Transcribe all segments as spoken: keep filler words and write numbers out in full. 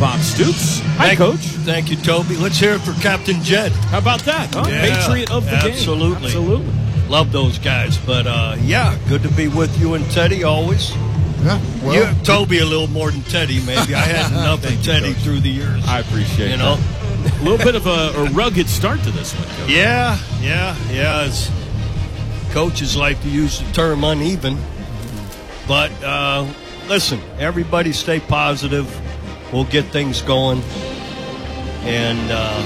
Bob Stoops. Hi, thank, Coach. Thank you, Toby. Let's hear it for Captain Jed. How about that? Huh? Yeah, Patriot of the absolutely. game. Absolutely. Love those guys. But, uh, yeah, good to be with you and Teddy always. Yeah, well, you, Toby a little more than Teddy, maybe. I had enough of Teddy you, through the years. I appreciate it. You know? A little bit of a, a rugged start to this one, Coach. Yeah, yeah, yeah. It's, coaches like to use the term uneven. But, uh, listen, everybody stay positive. We'll get things going. And, uh,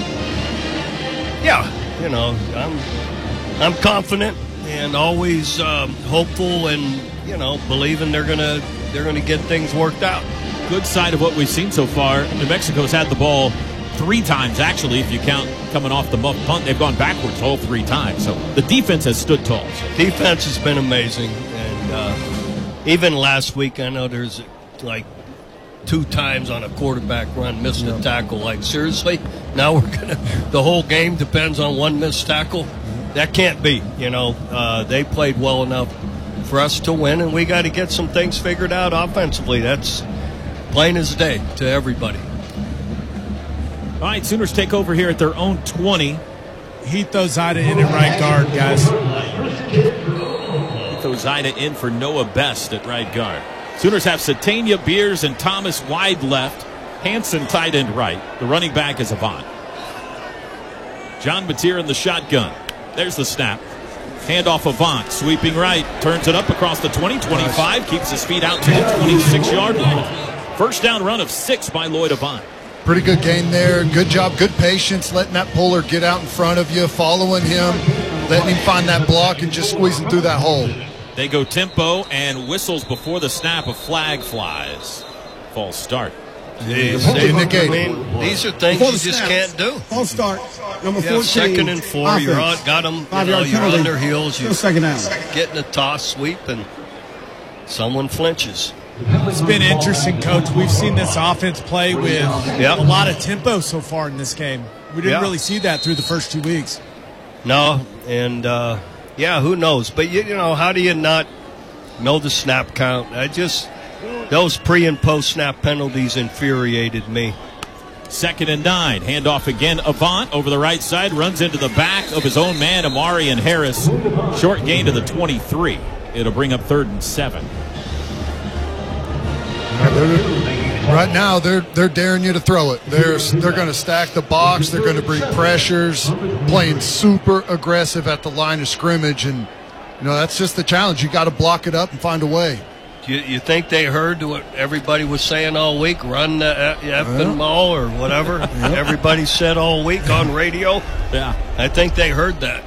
yeah, you know, I'm, I'm confident and always um, hopeful and, you know, believing they're gonna they're gonna get things worked out. Good side of what we've seen so far. New Mexico's had the ball three times, actually, if you count coming off the muff punt. They've gone backwards all three times. So the defense has stood tall. Defense has been amazing, and uh, even last week, I know there's like two times on a quarterback run missed a tackle. Like seriously, now we're gonna the whole game depends on one missed tackle. That can't be. You know, uh, they played well enough for us to win, and we got to get some things figured out offensively. That's plain as day to everybody. All right, Sooners take over here at their own twenty. Heath Ozida in at right guard, guys. Heath Ozida in for Noah Best at right guard. Sooners have Satania, Beers, and Thomas wide left. Hanson tight end right. The running back is Avant. John Mateer in the shotgun. There's the snap. Handoff Avant, sweeping right, turns it up across the twenty, twenty-five, keeps his feet out to the twenty-six-yard line. First down run of six by Lloyd Avant. Pretty good game there. Good job, good patience, letting that puller get out in front of you, following him, letting him find that block, and just squeezing through that hole. They go tempo and whistles before the snap. A flag flies. False start. These, they, I mean, these are things you just can't do. False start. Number yeah, fourteen. Second and four. Offense. You're on, got them. You know, you're on their heels. You're second down. Getting a toss sweep, and someone flinches. It's been interesting, Coach. We've seen this offense play with yep. a lot of tempo so far in this game. We didn't yep. really see that through the first two weeks. No, and uh, yeah, who knows? But you, you know, how do you not know the snap count? I just those pre and post snap penalties infuriated me. Second and nine. Handoff again. Avant over the right side runs into the back of his own man, Amari and Harris. Short gain to the twenty-three. It'll bring up third and seven. Right now, they're they're daring you to throw it. They're they're going to stack the box. They're going to bring pressures, playing super aggressive at the line of scrimmage, and you know that's just the challenge. You got to block it up and find a way. You, you think they heard what everybody was saying all week? Run the effing ball or whatever. Yep. Everybody said all week on radio. Yeah, I think they heard that.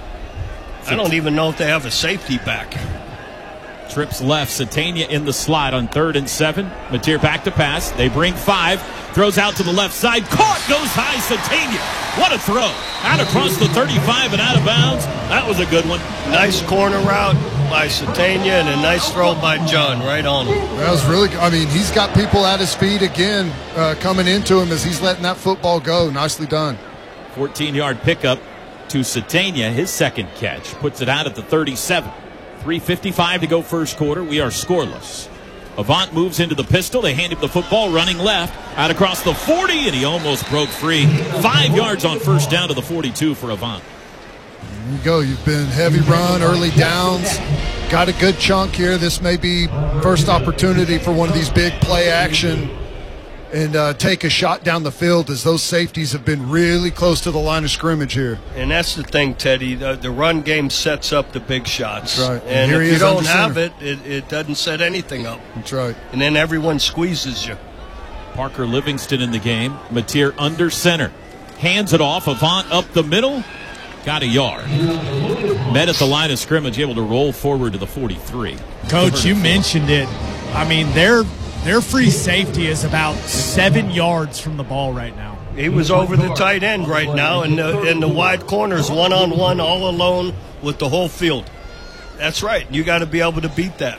I don't even know if they have a safety back. Trips left. Satania in the slot on third and seven. Mateer back to pass. They bring five. Throws out to the left side. Caught. Goes high. Satania. What a throw. Out across the thirty-five and out of bounds. That was a good one. Nice corner route by Satania and a nice throw by John right on him. That was really good. I mean, he's got people at his feet again uh, coming into him as he's letting that football go. Nicely done. fourteen-yard pickup to Satania. His second catch. Puts it out at the thirty-seven. three fifty-five to go first quarter. We are scoreless. Avant moves into the pistol. They hand him the football running left. Out across the forty, and he almost broke free. Five yards on first down to the forty-two for Avant. There you go. You've been heavy run, early downs. Got a good chunk here. This may be first opportunity for one of these big play action and uh, take a shot down the field as those safeties have been really close to the line of scrimmage here. And that's the thing, Teddy. The, the run game sets up the big shots. That's right. And, and if you don't have it, it, it doesn't set anything up. That's right. And then everyone squeezes you. Parker Livingston in the game. Mateer under center. Hands it off. Avant up the middle. Got a yard. Met at the line of scrimmage, able to roll forward to the forty-three. Coach, you mentioned it. I mean, their their free safety is about seven yards from the ball right now. He was over the tight end right now, and the, and the wide corners one-on-one all alone with the whole field. That's right. You got to be able to beat that.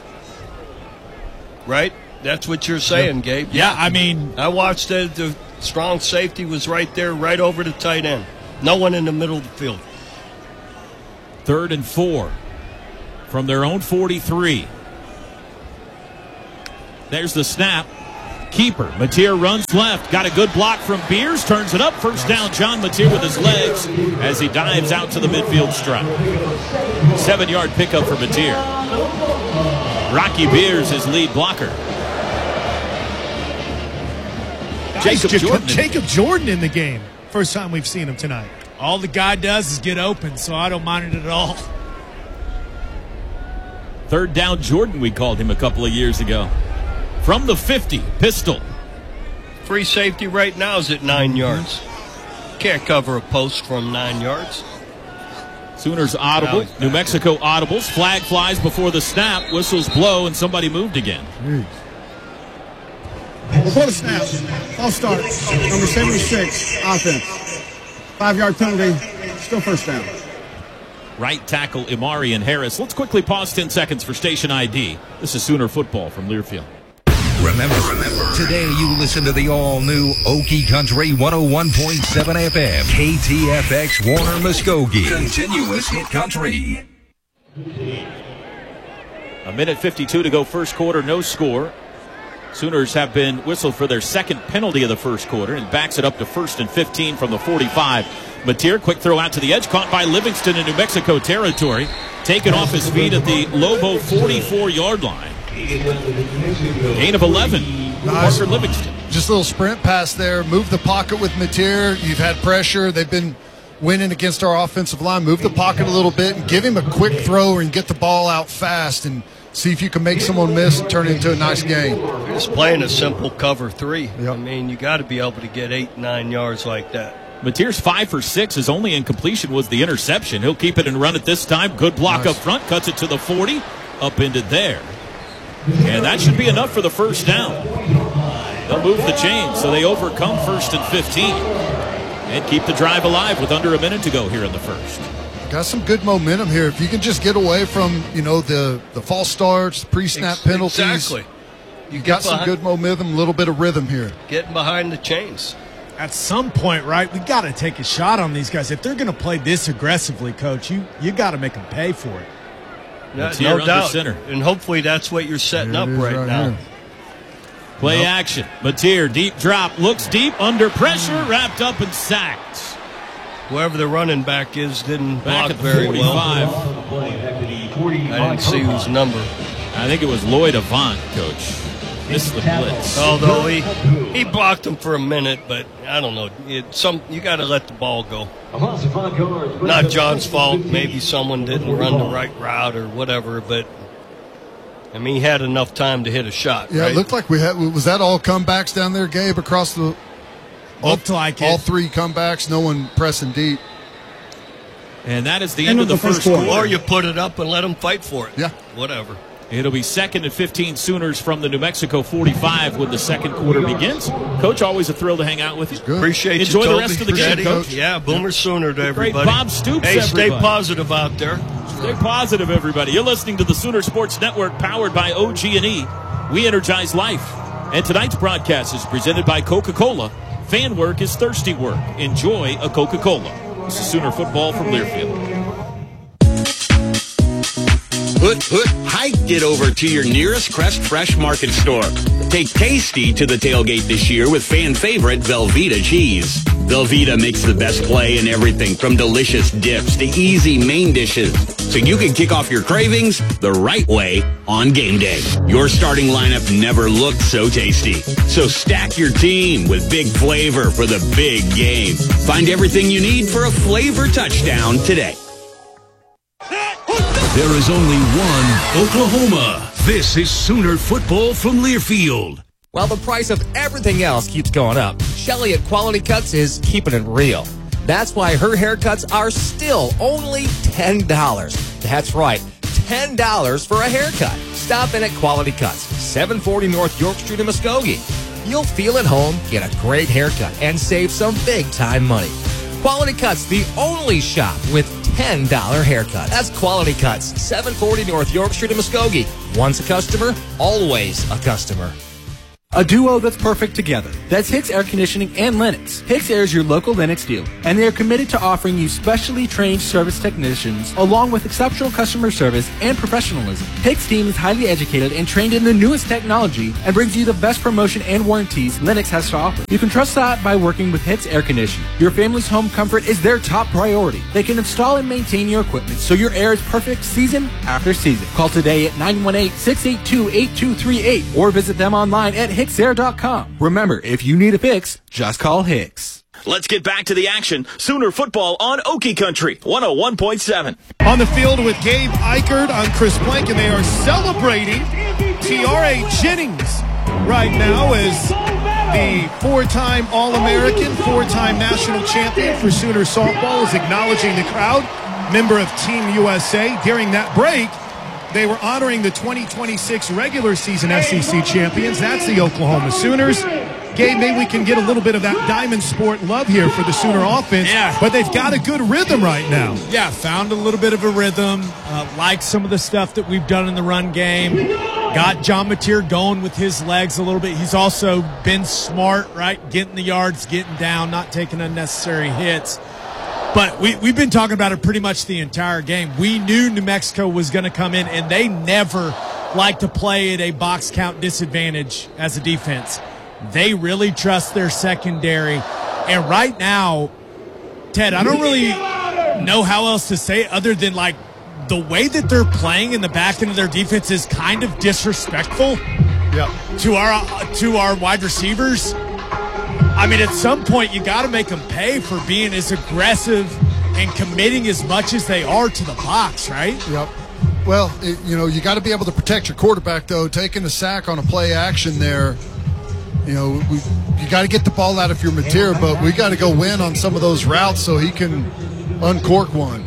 Right? That's what you're saying, Gabe. Yeah, I mean. I watched it. The strong safety was right there, right over the tight end. No one in the middle of the field. Third and four from their own forty-three. There's the snap. keeper. Mateer runs left. Got a good block from Beers. Turns it up. First down, John Mateer with his legs as he dives out to the midfield stripe. Seven-yard pickup for Mateer. Rocky Beers, his lead blocker. Jacob Jacob Jordan. Jacob Jordan in the game. First time we've seen him tonight. All the guy does is get open, so I don't mind it at all. Third down Jordan, we called him a couple of years ago. From the fifty, pistol. Free safety right now is at nine yards. Can't cover a post from nine yards. Sooners audible. New Mexico audibles. Flag flies before the snap. Whistles blow, and somebody moved again. Before the snap, I'll start. Number seventy-six, offense. Five-yard penalty, still first down. Right tackle Imari and Harris. Let's quickly pause ten seconds for station I D. This is Sooner football from Learfield. Remember, remember, today you listen to the all-new Okie Country one oh one point seven F M, K T F X Warner Muskogee. Continuous hit country. A minute fifty-two to go first quarter, no score. Sooners have been whistled for their second penalty of the first quarter and backs it up to first and fifteen from the forty-five. Mateer, quick throw out to the edge, caught by Livingston in New Mexico territory. Taken off his feet at the Lobo forty-four-yard line. Gain of eleven. Nice. Parker Livingston. Just a little sprint pass there. Move the pocket with Mateer. You've had pressure. They've been winning against our offensive line. Move the pocket a little bit and give him a quick throw and get the ball out fast and see if you can make someone miss and turn it into a nice game. You're just playing a simple cover three. Yep. I mean, you got to be able to get eight, nine yards like that. Mateer's five for six. His only incompletion was the interception. He'll keep it and run it this time. Good block Nice. up front. Cuts it to the forty. Up into there. And that should be enough for the first down. They'll move the chain, so they overcome first and fifteen. And keep the drive alive with under a minute to go here in the first. Got some good momentum here. If you can just get away from, you know, the, the false starts, the pre-snap Ex- penalties. Exactly. You got some good momentum, a little bit of rhythm here. Getting behind the chains. At some point, right, we got to take a shot on these guys. If they're going to play this aggressively, Coach, you you got to make them pay for it. No, Mateer no under doubt. center. And hopefully that's what you're setting Here up it is right, right now. here. Play Nope. action. Mateer, deep drop. Looks deep, under pressure, wrapped up and sacked. Whoever the running back is didn't Back block at the very well. forty-five. I didn't see whose number. I think it was Lloyd Avant, Coach. Missed the blitz. Although he he blocked him for a minute, but I don't know. It, some you got to let the ball go. Not John's fault. Maybe someone didn't run the right route or whatever. But I mean, he had enough time to hit a shot. Yeah, right? it looked like we had. Was that all comebacks down there, Gabe, across the. All, Looked like all it. three comebacks, no one pressing deep. And that is the end of the first quarter. Or you put it up and let them fight for it. Yeah. Whatever. It'll be second and fifteen Sooners from the New Mexico forty-five when the second quarter begins. Coach, always a thrill to hang out with you. Good. Appreciate Enjoy you, the Toby. rest of the game, Appreciate it. Coach. Yeah, Boomer Sooner to everybody. Bob Stoops, Hey, stay everybody. positive out there. Stay positive, everybody. You're listening to the Sooner Sports Network, powered by O G and E. We energize life. And tonight's broadcast is presented by Coca-Cola. Fan work is thirsty work. Enjoy a Coca-Cola. This is Sooner football from Learfield. Hoot, hoot, hike it over to your nearest Crest Fresh Market store. Take Tasty to the tailgate this year with fan favorite Velveeta cheese. Velveeta makes the best play in everything from delicious dips to easy main dishes, so you can kick off your cravings the right way on game day. Your starting lineup never looked so tasty, so stack your team with big flavor for the big game. Find everything you need for a flavor touchdown today. There is only one Oklahoma. This is Sooner football from Learfield. While the price of everything else keeps going up, Shelly at Quality Cuts is keeping it real. That's why her haircuts are still only ten dollars. That's right, ten dollars for a haircut. Stop in at Quality Cuts, seven forty North York Street in Muskogee. You'll feel at home, get a great haircut, and save some big-time money. Quality Cuts, the only shop with ten dollars haircut. That's Quality Cuts, seven forty North York Street in Muskogee. Once a customer, always a customer. A duo that's perfect together. That's Hicks Air Conditioning and Lennox. Hicks Air is your local Lennox dealer, and they are committed to offering you specially trained service technicians along with exceptional customer service and professionalism. Hicks team is highly educated and trained in the newest technology and brings you the best promotion and warranties Lennox has to offer. You can trust that by working with Hicks Air Conditioning. Your family's home comfort is their top priority. They can install and maintain your equipment so your air is perfect season after season. Call today at nine one eight, six eight two, eight two three eight or visit them online at hicks air dot com. Remember, if you need a fix, just call Hicks. Let's get back to the action. Sooner football on Okie Country, one oh one point seven. On the field with Gabe Eichert on Chris Plank, and they are celebrating T R A Jennings right now as the four-time All-American, four-time national champion for Sooner softball is acknowledging the crowd, member of Team U S A. During that break, they were honoring the twenty twenty-six regular season S E C champions. That's the Oklahoma Sooners. Gabe, maybe we can get a little bit of that diamond sport love here for the Sooner offense, yeah. But they've got a good rhythm right now. Yeah, found a little bit of a rhythm, uh, like some of the stuff that we've done in the run game. Got John Mateer going with his legs a little bit. He's also been smart, right, getting the yards, getting down, not taking unnecessary hits. But we, we've been talking about it pretty much the entire game. We knew New Mexico was going to come in, and they never like to play at a box count disadvantage as a defense. They really trust their secondary. And right now, Ted, I don't really know how else to say it other than, like, the way that they're playing in the back end of their defense is kind of disrespectful yep. to our to our wide receivers. I mean, at some point, you got to make them pay for being as aggressive and committing as much as they are to the box, right? Yep. Well, it, you know, you got to be able to protect your quarterback, though. Taking a sack on a play action there, you know, we, you got to get the ball out of your material, but we got to go win on some of those routes so he can uncork one.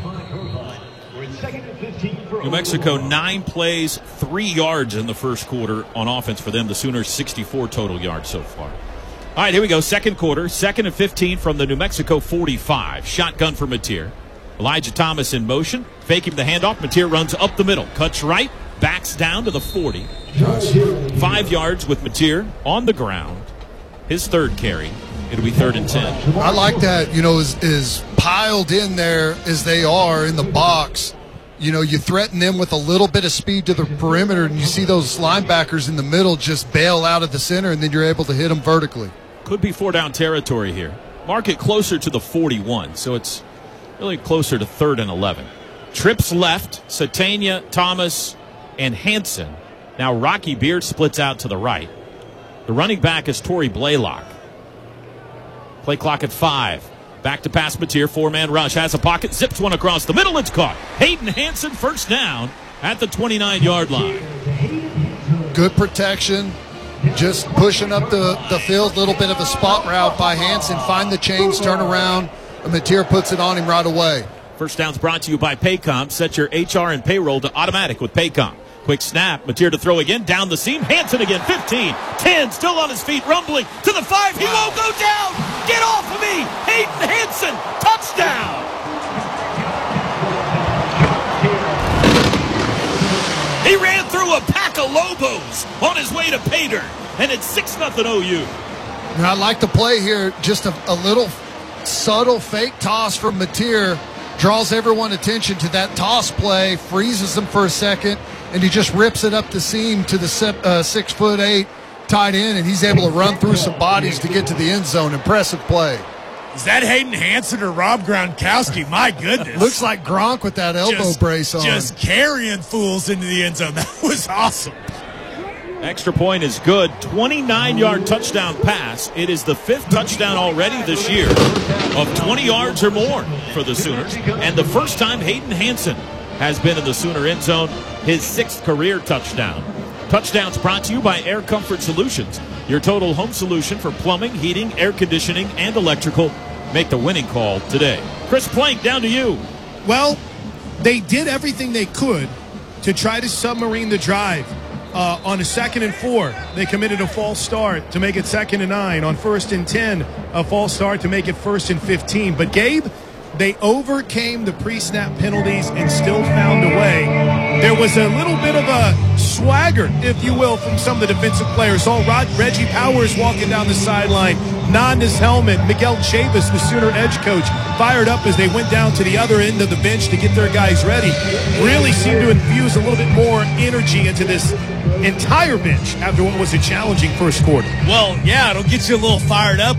New Mexico, nine plays, three yards in the first quarter on offense for them. The Sooners, sixty-four total yards so far. All right, here we go. Second quarter, second and fifteen from the New Mexico forty-five. Shotgun for Mateer. Elijah Thomas in motion. Faking the handoff. Mateer runs up the middle. Cuts right. Backs down to the forty. Five yards with Mateer on the ground. His third carry. It'll be third and ten. I like that, you know, is, is piled in there as they are in the box. You know, you threaten them with a little bit of speed to the perimeter, and you see those linebackers in the middle just bail out of the center, and then you're able to hit them vertically. Could be four-down territory here. Mark it closer to the forty-one, so it's really closer to third and eleven. Trips left, Satania, Thomas, and Hansen. Now Rocky Beard splits out to the right. The running back is Torrey Blaylock. Play clock at five. Back to pass Mateer, four-man rush, has a pocket, zips one across the middle, it's caught. Hayden Hansen first down at the twenty-nine-yard line. Good protection, just pushing up the, the field, little bit of a spot route by Hansen, find the chains, turn around, and Mateer puts it on him right away. First down's brought to you by Paycom. Set your H R and payroll to automatic with Paycom. Quick snap, Mateer to throw again, down the seam, Hansen again, fifteen, ten, still on his feet, rumbling to the five, he won't go down, get off of me, Hayden Hansen, touchdown! He ran through a pack of Lobos on his way to pay dirt, and it's six nothing O U. And I like the play here, just a, a little subtle fake toss from Mateer, draws everyone's attention to that toss play, freezes them for a second, and he just rips it up the seam to the uh, six foot eight tight end, and he's able to run through some bodies to get to the end zone. Impressive play. Is that Hayden Hansen or Rob Gronkowski? My goodness. Looks like Gronk with that elbow just, brace on. Just carrying fools into the end zone. That was awesome. Extra point is good. twenty-nine-yard touchdown pass. It is the fifth touchdown already this year of twenty yards or more for the Sooners. And the first time Hayden Hansen has been in the Sooner end zone, his sixth career touchdown. Touchdowns brought to you by Air Comfort Solutions, your total home solution for plumbing, heating, air conditioning, and electrical. Make the winning call today. Chris Plank, down to you. Well, they did everything they could to try to submarine the drive. Uh, on a second and four, they committed a false start to make it second and nine. On first and ten, a false start to make it first and fifteen. But, Gabe, they overcame the pre-snap penalties and still found a way there was a little bit of a swagger, if you will, from some of the defensive players. Saw Rod, Reggie Powers walking down the sideline, nodding his helmet. Miguel Chavis, the Sooner edge coach, fired up as they went down to the other end of the bench to get their guys ready. Really seemed to infuse a little bit more energy into this entire bench after what was a challenging first quarter. Well, yeah, it'll get you a little fired up